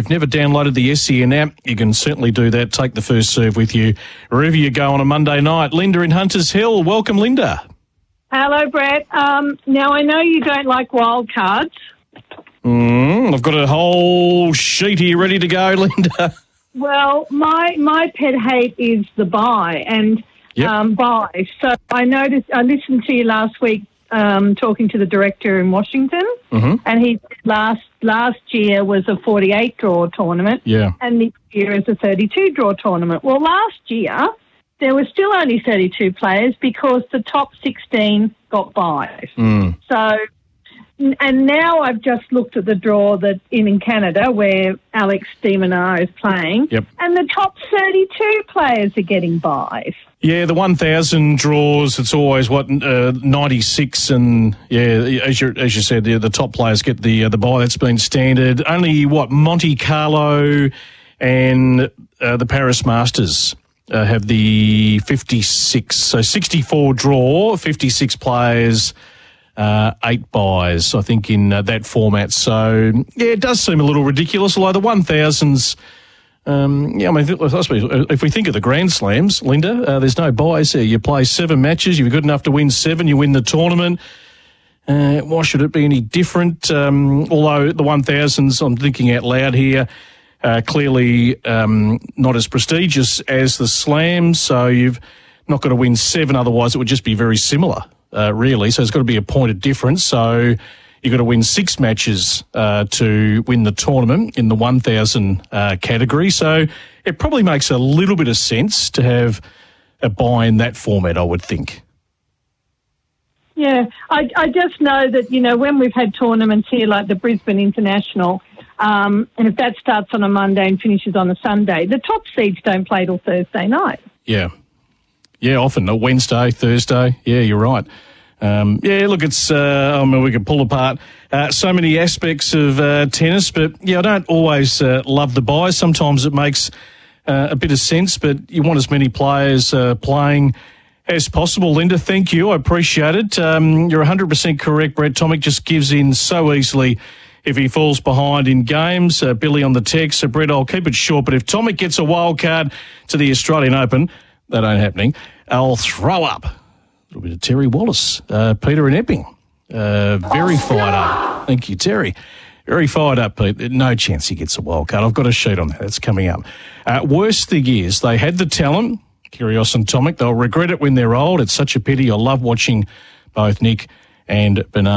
you've never downloaded the SEN app, you can certainly do that. Take the first serve with you wherever you go on a Monday night. Linda in Hunters Hill. Welcome, Linda. Hello, Brett. Now, I know you don't like wild cards. I've got a whole sheet here ready to go, Linda. Well, my pet hate is the bye and bye. So I listened to you last week talking to the director in Washington, and he said last year was a 48-draw tournament, and this year is a 32-draw tournament. Well, last year there were still only 32 players because the top 16 got byes. So, and now I've just looked at the draw that in Canada where Alex de Minaur is playing, and the top 32 players are getting byes. Yeah, the 1,000 draws, it's always, 96, and, as you said, the top players get the bye. That's been standard. Only, Monte Carlo and the Paris Masters have the 56. So 64 draw, 56 players, 8 byes, I think, in that format. So, it does seem a little ridiculous, although the 1,000s... I suppose if we think of the Grand Slams, Linda, there's no byes there. You play 7 matches, you're good enough to win 7, you win the tournament. Why should it be any different? Although the 1,000s, I'm thinking out loud here, clearly not as prestigious as the Slams, so you've not got to win 7, otherwise it would just be very similar, really. So there's got to be a point of difference. So you've got to win 6 matches to win the tournament in the 1,000 category. So it probably makes a little bit of sense to have a bye in that format, I would think. Yeah, I just know that, when we've had tournaments here like the Brisbane International, and if that starts on a Monday and finishes on a Sunday, the top seeds don't play till Thursday night. Yeah, often, a Wednesday, Thursday. Yeah, you're right. It's, we could pull apart so many aspects of tennis, but, I don't always love the byes. Sometimes it makes a bit of sense, but you want as many players playing as possible. Linda, thank you. I appreciate it. You're 100% correct. Brett Tomic just gives in so easily if he falls behind in games. Billy on the text. So, Brett, I'll keep it short, but if Tomic gets a wild card to the Australian Open, that ain't happening, I'll throw up. A little bit of Terry Wallace. Peter in Epping. Very fired up. Thank you, Terry. Very fired up, Pete. No chance he gets a wild card. I've got a sheet on that. That's coming up. Worst thing is they had the talent, Kyrgios and Tomic. They'll regret it when they're old. It's such a pity. I love watching both Nick and Bernard.